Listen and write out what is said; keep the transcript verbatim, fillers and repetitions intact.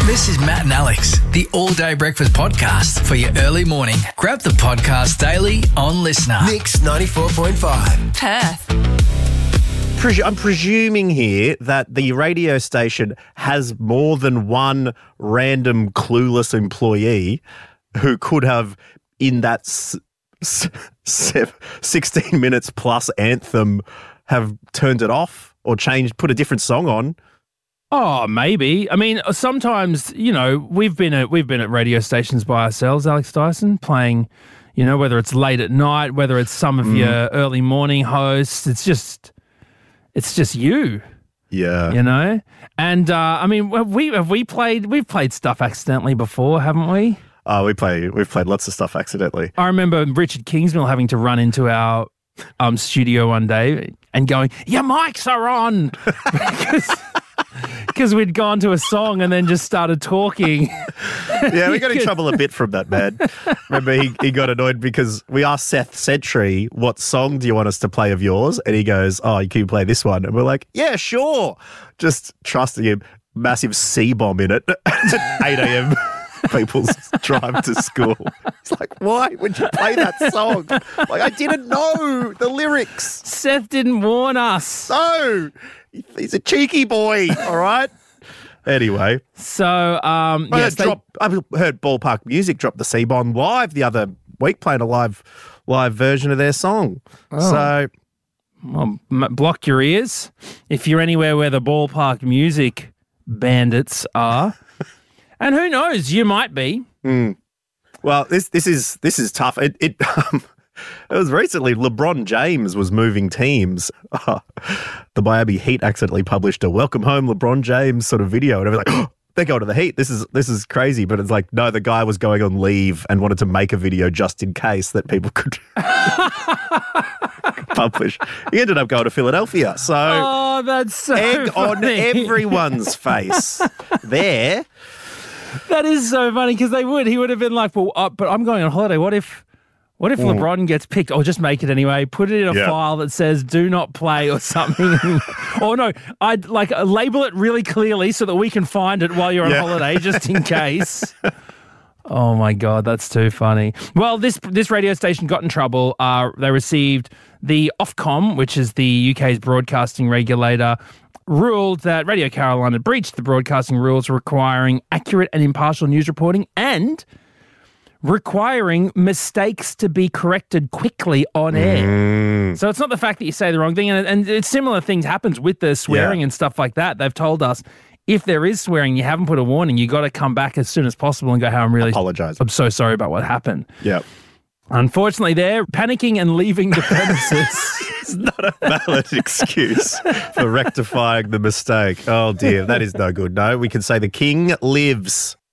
This is Matt and Alex, the All Day Breakfast Podcast for your early morning. Grab the podcast daily on Listener. Mix ninety-four point five. Perth. Presu- I'm presuming here that the radio station has more than one random clueless employee who could have, in that s- s- s- sixteen minutes plus anthem, have turned it off or changed, put a different song on. Oh, maybe. I mean, sometimes, you know, we've been at we've been at radio stations by ourselves, Alex Dyson, playing, you know, whether it's late at night, whether it's some of mm. your early morning hosts. It's just, it's just you. Yeah. You know? And, uh, I mean, have we, have we played, we've played stuff accidentally before, haven't we? Oh, we play, we've played lots of stuff accidentally. I remember Richard Kingsmill having to run into our um, studio one day and going, your mics are on. because, Because we'd gone to a song and then just started talking. Yeah, we got in trouble a bit from that, man. Remember, he, he got annoyed because we asked Seth Sentry, what song do you want us to play of yours? And he goes, oh, you can play this one. And we're like, yeah, sure. Just trusting him. Massive C-bomb in it at eight a.m. people's drive to school. It's like, why would you play that song? Like, I didn't know the lyrics. Seth didn't warn us. No. He's a cheeky boy, all right? Anyway. So, um, I, yes, heard drop, I heard Ballpark Music drop the C-Bomb live the other week, playing a live live version of their song. Oh. So, well, m- block your ears. If you're anywhere where the Ballpark Music bandits are. And who knows, you might be. Mm. Well, this this is this is tough. It it, um, it was recently LeBron James was moving teams. Uh, the Miami Heat accidentally published a "Welcome Home, LeBron James" sort of video, and everyone's like, oh, they're going to the Heat. This is this is crazy. But it's like, no, the guy was going on leave and wanted to make a video just in case that people could publish. He ended up going to Philadelphia. So, oh, that's so egg funny. on everyone's face there. That is so funny because they would. He would have been like, well, uh, but I'm going on holiday. What if what if mm. LeBron gets picked? Or just make it anyway. Put it in a yeah. file that says do not play or something. Or no, I'd like uh, label it really clearly so that we can find it while you're on yeah. holiday just in case. Oh, my God, that's too funny. Well, this this radio station got in trouble. Uh, they received the Ofcom, which is the U K's broadcasting regulator, ruled that Radio Carolina breached the broadcasting rules requiring accurate and impartial news reporting and requiring mistakes to be corrected quickly on air. Mm. So it's not the fact that you say the wrong thing, and, and it's similar things happens with the swearing yeah. and stuff like that. They've told us if there is swearing, you haven't put a warning, you got to come back as soon as possible and go, hey, I'm really apologize. I'm so sorry about what happened. Yeah. Unfortunately, they're panicking and leaving the premises. It's not a valid excuse for rectifying the mistake. Oh, dear. That is no good. No, we can say the king lives.